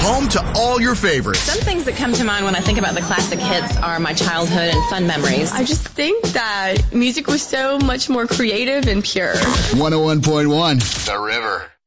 home to all your favorites. Some things that come to mind when I think about the classic hits are my childhood and fun memories. I just think that music was so much more creative and pure. 101.1 The River.